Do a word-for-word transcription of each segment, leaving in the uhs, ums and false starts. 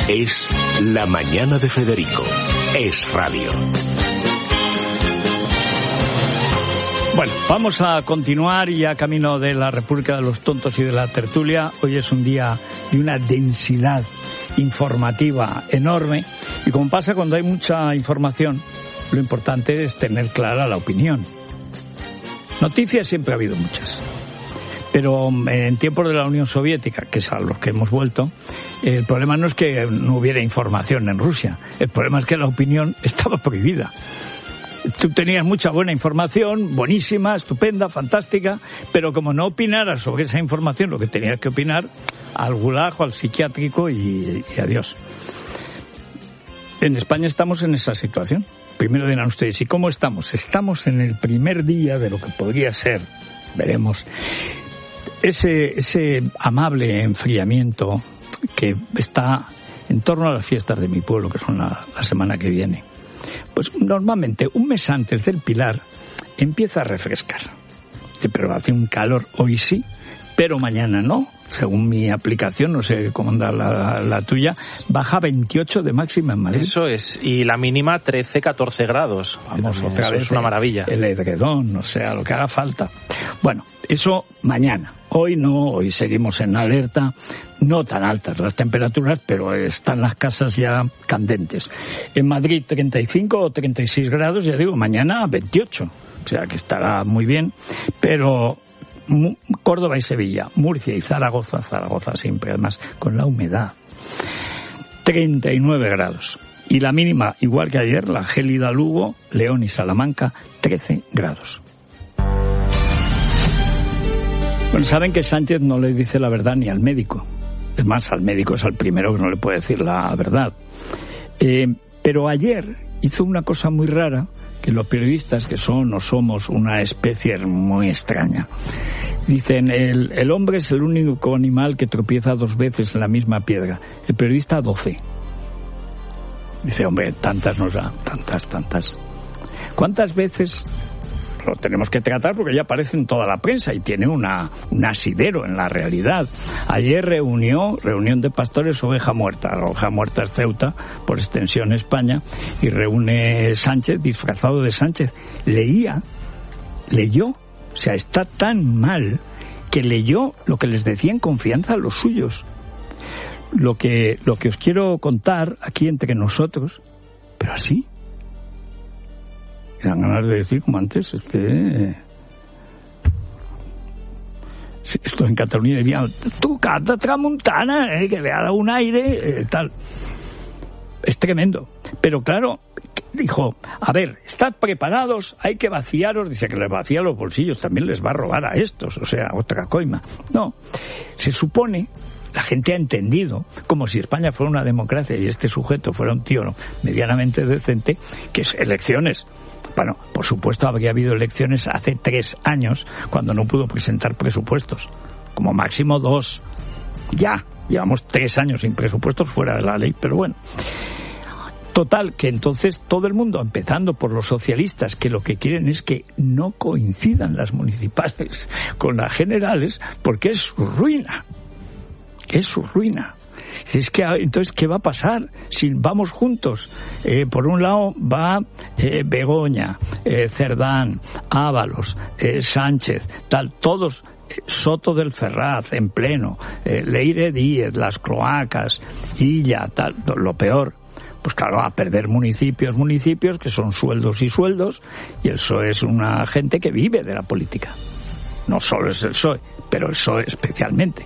Es La Mañana de Federico. Es radio. Bueno, vamos a continuar ya camino de la República de los Tontos y de la tertulia. Hoy es un día de una densidad informativa enorme y como pasa cuando hay mucha información, lo importante es tener clara la opinión. Noticias siempre ha habido muchas, pero en tiempos de la Unión Soviética, que es a los que hemos vuelto, el problema no es que no hubiera información en Rusia, el problema es que la opinión estaba prohibida. Tú tenías mucha buena información, buenísima, estupenda, fantástica, pero como no opinaras sobre esa información, lo que tenías que opinar, al gulag o al psiquiátrico y, y adiós. En España estamos en esa situación. Primero dirán ustedes, ¿y cómo estamos? Estamos en el primer día de lo que podría ser, veremos, ese, ese amable enfriamiento que está en torno a las fiestas de mi pueblo, que son la, la semana que viene. Pues normalmente un mes antes del Pilar empieza a refrescar. Pero hace un calor hoy sí, pero mañana no. Según mi aplicación, no sé cómo anda la, la tuya, baja veintiocho de máxima en Madrid. Eso es, y la mínima trece, catorce grados. Vamos, otra vez es una maravilla. El edredón, o sea, lo que haga falta. Bueno, eso mañana. Hoy no, hoy seguimos en alerta. No tan altas las temperaturas, pero están las casas ya candentes. En Madrid treinta y cinco o treinta y seis grados, ya digo, mañana veintiocho. O sea que estará muy bien, pero Córdoba y Sevilla, Murcia y Zaragoza, Zaragoza siempre, además, con la humedad. treinta y nueve grados. Y la mínima, igual que ayer, la gélida Lugo, León y Salamanca, trece grados. Bueno, saben que Sánchez no le dice la verdad ni al médico. Es más, al médico es al primero que no le puede decir la verdad. Eh, pero ayer hizo una cosa muy rara, que los periodistas, que son o somos una especie muy extraña, dicen, el, el hombre es el único animal que tropieza dos veces en la misma piedra. El periodista, doce. Dice, hombre, tantas nos da, tantas, tantas. ¿Cuántas veces lo tenemos que tratar? Porque ya aparece en toda la prensa y tiene una, un asidero en la realidad. Ayer reunió, reunión de pastores, oveja muerta. La oveja muerta es Ceuta, por extensión España, y reúne Sánchez, disfrazado de Sánchez. Leía, leyó, o sea, está tan mal que leyó lo que les decía en confianza a los suyos. Lo que, lo que os quiero contar aquí entre nosotros, pero así. Me dan ganas de decir, como antes, este... esto en Cataluña dirían, tu cata tramuntana, eh, que le ha dado un aire, eh, tal. Es tremendo. Pero claro, dijo, a ver, estad preparados, hay que vaciaros. Dice que les vacía los bolsillos, también les va a robar a estos, o sea, otra coima. No, se supone... La gente ha entendido, como si España fuera una democracia y este sujeto fuera un tío medianamente decente, que es elecciones. Bueno, por supuesto habría habido elecciones hace tres años, cuando no pudo presentar presupuestos. Como máximo dos. Ya, llevamos tres años sin presupuestos fuera de la ley, pero bueno. Total, que entonces todo el mundo, empezando por los socialistas, que lo que quieren es que no coincidan las municipales con las generales, porque es su ruina. Es su ruina. Es que entonces, ¿qué va a pasar si vamos juntos? Eh, por un lado va eh, Begoña, eh, Cerdán, Ábalos, eh, Sánchez, tal, todos, eh, Soto del Ferraz en pleno, eh, Leire Díez, las cloacas, Illa, tal, lo peor. Pues claro, a perder municipios, municipios que son sueldos y sueldos, y el P S O E es una gente que vive de la política. No solo es el P S O E, pero el P S O E especialmente.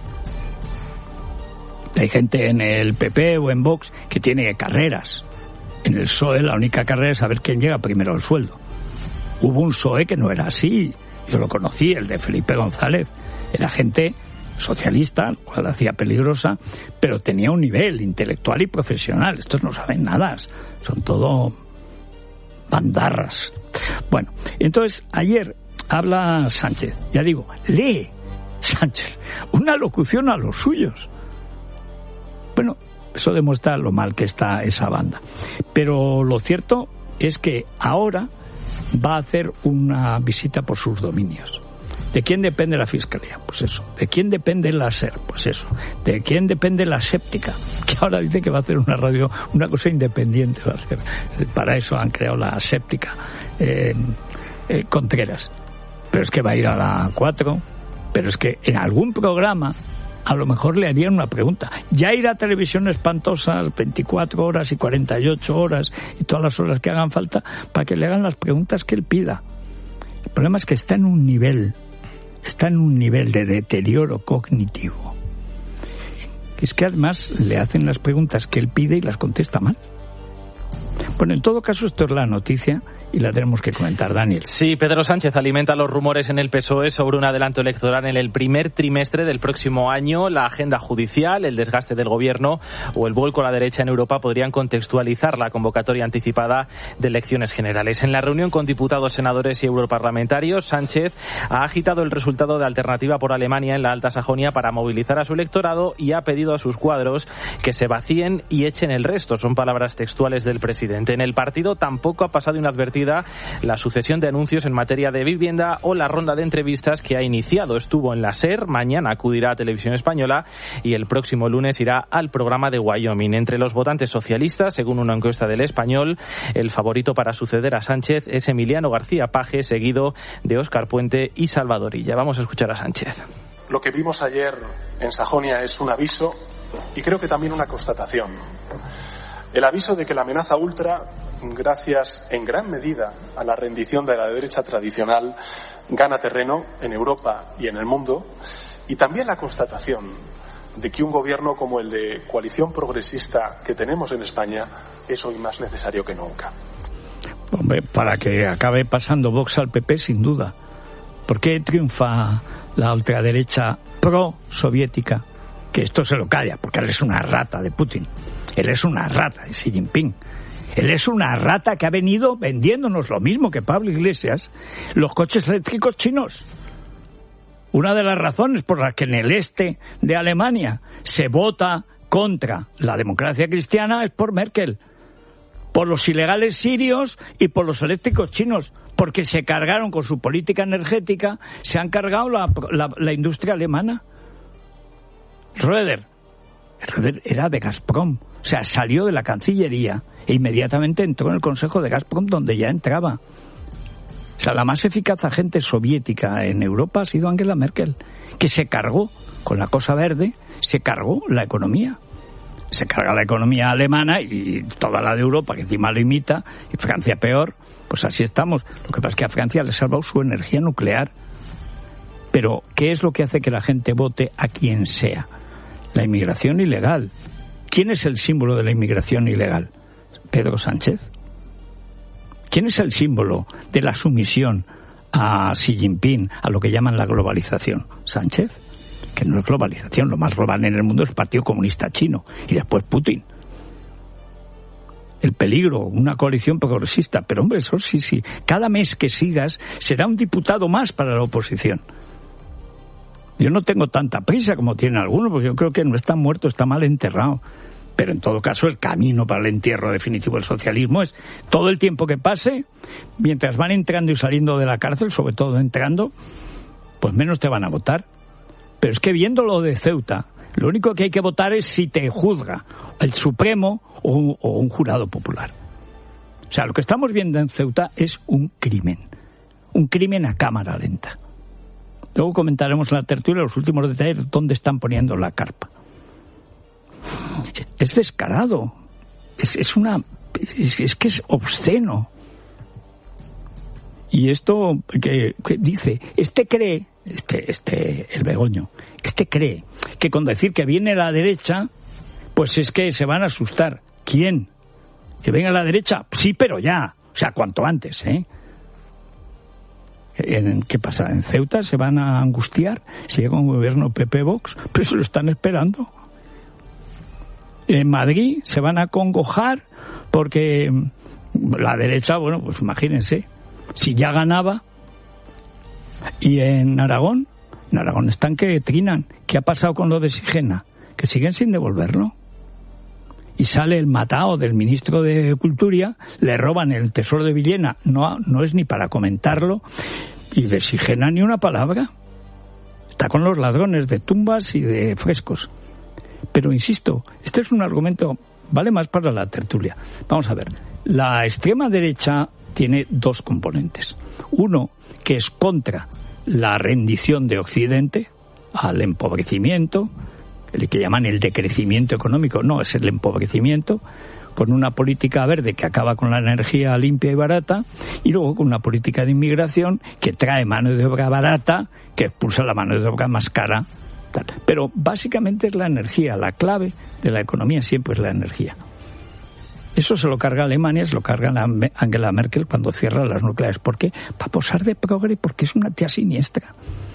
Hay gente en el P P o en Vox que tiene carreras. En el P S O E la única carrera es saber quién llega primero al sueldo. Hubo un P S O E que no era así. Yo lo conocí, el de Felipe González. Era gente socialista, lo cual la hacía peligrosa, pero tenía un nivel intelectual y profesional. Estos no saben nada. Son todo bandarras. Bueno, entonces ayer habla Sánchez. Ya digo, lee Sánchez una locución a los suyos. Bueno, eso demuestra lo mal que está esa banda. Pero lo cierto es que ahora va a hacer una visita por sus dominios. ¿De quién depende la Fiscalía? Pues eso. ¿De quién depende la SER? Pues eso. ¿De quién depende la Séptica? Que ahora dice que va a hacer una radio, una cosa independiente. Va a hacer. Para eso han creado la Séptica. Eh, eh, Contreras. Pero es que va a ir a la cuatro. Pero es que en algún programa a lo mejor le harían una pregunta. Ya ir a televisión espantosa, veinticuatro horas y cuarenta y ocho horas y todas las horas que hagan falta para que le hagan las preguntas que él pida. El problema es que está en un nivel, está en un nivel de deterioro cognitivo. Es que además le hacen las preguntas que él pide y las contesta mal. Bueno, en todo caso esto es la noticia y la tenemos que comentar, Daniel. Sí, Pedro Sánchez alimenta los rumores en el P S O E sobre un adelanto electoral en el primer trimestre del próximo año. La agenda judicial, el desgaste del gobierno o el vuelco a la derecha en Europa podrían contextualizar la convocatoria anticipada de elecciones generales. En la reunión con diputados, senadores y europarlamentarios, Sánchez ha agitado el resultado de Alternativa por Alemania en la Alta Sajonia para movilizar a su electorado y ha pedido a sus cuadros que se vacíen y echen el resto. Son palabras textuales del presidente. En el partido tampoco ha pasado inadvertida la sucesión de anuncios en materia de vivienda o la ronda de entrevistas que ha iniciado. Estuvo en la SER, mañana acudirá a Televisión Española y el próximo lunes irá al programa de Wyoming. Entre los votantes socialistas, según una encuesta del Español, el favorito para suceder a Sánchez es Emiliano García Paje, seguido de Óscar Puente y Salvador Illa. Vamos a escuchar a Sánchez. Lo que vimos ayer en Sajonia es un aviso y creo que también una constatación. El aviso de que la amenaza ultra, gracias en gran medida a la rendición de la derecha tradicional, gana terreno en Europa y en el mundo, y también la constatación de que un gobierno como el de coalición progresista que tenemos en España es hoy más necesario que nunca. Hombre, para que acabe pasando Vox al P P, sin duda. ¿Por qué triunfa la ultraderecha pro-soviética? Que esto se lo calla, porque él es una rata de Putin. Él es una rata de Xi Jinping. Él es una rata que ha venido vendiéndonos lo mismo que Pablo Iglesias, los coches eléctricos chinos. Una de las razones por las que en el este de Alemania se vota contra la democracia cristiana es por Merkel, por los ilegales sirios y por los eléctricos chinos, porque se cargaron con su política energética, se han cargado la, la, la industria alemana. Röder, Röder era de Gazprom, o sea, salió de la Cancillería e inmediatamente entró en el Consejo de Gazprom, donde ya entraba. O sea, la más eficaz agente soviética en Europa ha sido Angela Merkel, que se cargó con la cosa verde, se cargó la economía. Se carga la economía alemana y toda la de Europa, que encima lo imita, y Francia peor, pues así estamos. Lo que pasa es que a Francia le ha salvado su energía nuclear. Pero, ¿qué es lo que hace que la gente vote a quien sea? La inmigración ilegal. ¿Quién es el símbolo de la inmigración ilegal? Pedro Sánchez. ¿Quién es el símbolo de la sumisión a Xi Jinping, a lo que llaman la globalización? Sánchez. Que no es globalización, lo más global en el mundo es el Partido Comunista Chino y después Putin. El peligro, una coalición progresista, pero hombre, eso sí, sí. Cada mes que sigas será un diputado más para la oposición. Yo no tengo tanta prisa como tienen algunos, porque yo creo que no está muerto, está mal enterrado. Pero en todo caso el camino para el entierro definitivo del socialismo es todo el tiempo que pase, mientras van entrando y saliendo de la cárcel, sobre todo entrando, pues menos te van a votar. Pero es que viendo lo de Ceuta, lo único que hay que votar es si te juzga el Supremo o un, o un jurado popular. O sea, lo que estamos viendo en Ceuta es un crimen. Un crimen a cámara lenta. Luego comentaremos en la tertulia los últimos detalles de dónde están poniendo la carpa. Es descarado. Es, es una... Es, es que es obsceno. Y esto que, que dice, este cree, este, este, el Begoño, este cree que con decir que viene la derecha, pues es que se van a asustar. ¿Quién? ¿Que venga la derecha? Sí, pero ya. O sea, cuanto antes, ¿eh? ¿En, ¿Qué pasa? ¿En Ceuta se van a angustiar? Si llega un gobierno P P-Vox, pero se lo están esperando. En Madrid se van a acongojar porque la derecha, bueno, pues imagínense, si ya ganaba. Y en Aragón, en Aragón están que trinan. ¿Qué ha pasado con lo de Sigena? Que siguen sin devolverlo. Y sale el matao del ministro de Cultura, le roban el tesoro de Villena, no, no es ni para comentarlo, y de Sigena ni una palabra. está con los ladrones de tumbas y de frescos. Pero insisto, este es un argumento, vale más para la tertulia. Vamos a ver, la extrema derecha tiene dos componentes. Uno, que es contra la rendición de Occidente al empobrecimiento, el que llaman el decrecimiento económico, no, es el empobrecimiento, con una política verde que acaba con la energía limpia y barata, y luego con una política de inmigración que trae mano de obra barata, que expulsa la mano de obra más cara. Pero básicamente es la energía, la clave de la economía siempre es la energía. Eso se lo carga Alemania, se lo carga Angela Merkel cuando cierra las nucleares. ¿Por qué? Para posar de progre, porque es una tía siniestra.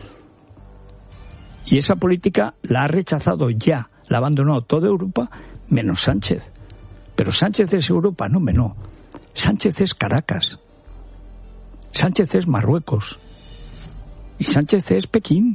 Y esa política la ha rechazado ya, la ha abandonado toda Europa, menos Sánchez. Pero Sánchez es Europa, no, no. Sánchez es Caracas. Sánchez es Marruecos. Y Sánchez es Pekín.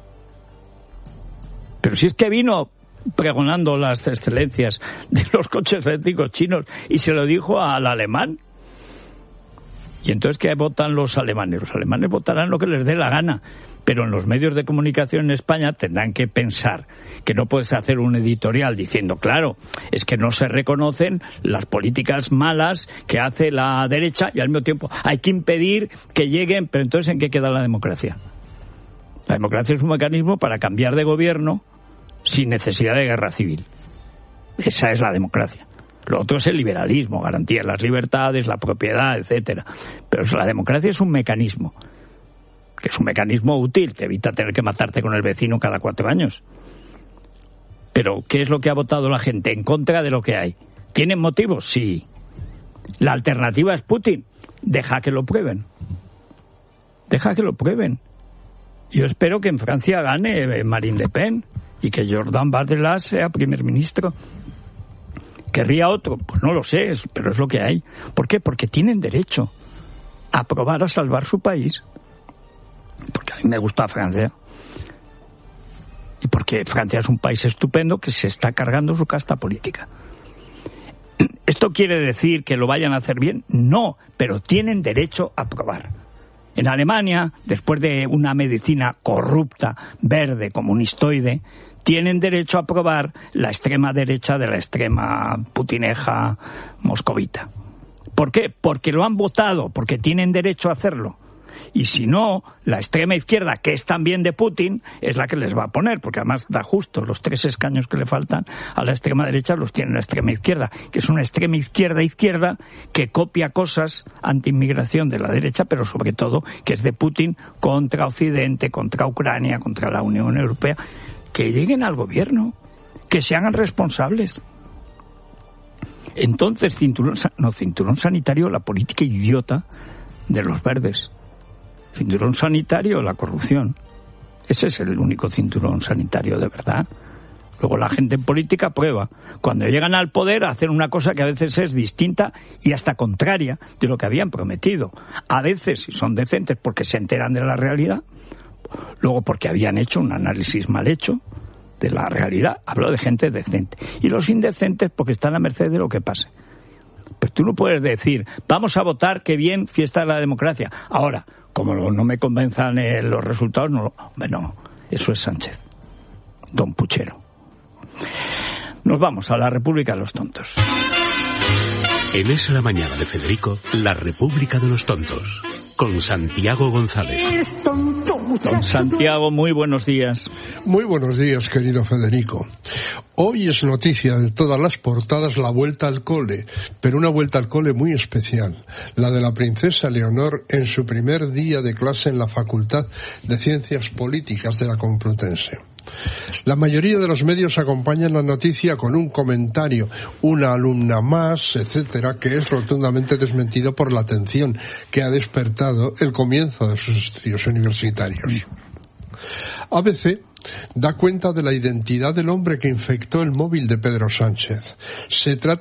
Pero si es que vino pregonando las excelencias de los coches eléctricos chinos y se lo dijo al alemán. Y entonces, ¿qué votan los alemanes? Los alemanes votarán lo que les dé la gana. Pero en los medios de comunicación en España tendrán que pensar que no puedes hacer un editorial diciendo, claro, es que no se reconocen las políticas malas que hace la derecha y al mismo tiempo hay que impedir que lleguen. Pero entonces, ¿en qué queda la democracia? La democracia es un mecanismo para cambiar de gobierno sin necesidad de guerra civil. Esa es la democracia. Lo otro es el liberalismo, garantía de las libertades, la propiedad, etcétera. Pero la democracia es un mecanismo, que es un mecanismo útil, te evita tener que matarte con el vecino cada cuatro años. Pero, ¿qué es lo que ha votado la gente? En contra de lo que hay. ¿Tienen motivos? Sí. La alternativa es Putin. Deja que lo prueben. Deja que lo prueben. Yo espero que en Francia gane Marine Le Pen y que Jordan Bardella sea primer ministro. ¿Querría otro? Pues no lo sé, pero es lo que hay. ¿Por qué? Porque tienen derecho a probar a salvar su país. Porque a mí me gusta Francia. Y porque Francia es un país estupendo que se está cargando su casta política. ¿Esto quiere decir que lo vayan a hacer bien? No, pero tienen derecho a probar. En Alemania, después de una medicina corrupta, verde, comunistoide, tienen derecho a probar la extrema derecha de la extrema putineja moscovita. ¿Por qué? Porque lo han votado, porque tienen derecho a hacerlo. Y si no, la extrema izquierda, que es también de Putin, es la que les va a poner, porque además da justo los tres escaños que le faltan a la extrema derecha los tiene la extrema izquierda, que es una extrema izquierda izquierda que copia cosas anti-inmigración de la derecha, pero sobre todo que es de Putin contra Occidente, contra Ucrania, contra la Unión Europea. Que lleguen al gobierno, que se hagan responsables. Entonces, cinturón, no, cinturón sanitario, la política idiota de los verdes. Cinturón sanitario, la corrupción. Ese es el único cinturón sanitario de verdad. Luego la gente en política prueba. Cuando llegan al poder hacen una cosa que a veces es distinta y hasta contraria de lo que habían prometido. A veces, si son decentes, porque se enteran de la realidad. Luego porque habían hecho un análisis mal hecho de la realidad. Hablo de gente decente. Y los indecentes porque están a merced de lo que pase. Pero tú no puedes decir, vamos a votar, qué bien, fiesta de la democracia. Ahora, como no me convenzan eh, los resultados, no, no, eso es Sánchez, don Puchero. Nos vamos a la República de los Tontos. En Es la Mañana de Federico, la República de los Tontos, con Santiago González. Eres tonto, muchacho. Don Santiago, muy buenos días. Muy buenos días, querido Federico. Hoy es noticia de todas las portadas la vuelta al cole, pero una vuelta al cole muy especial, la de la princesa Leonor en su primer día de clase en la Facultad de Ciencias Políticas de la Complutense. La mayoría de los medios acompañan la noticia con un comentario, una alumna más, etcétera, que es rotundamente desmentido por la atención que ha despertado el comienzo de sus estudios universitarios. A B C da cuenta de la identidad del hombre que infectó el móvil de Pedro Sánchez. Se trata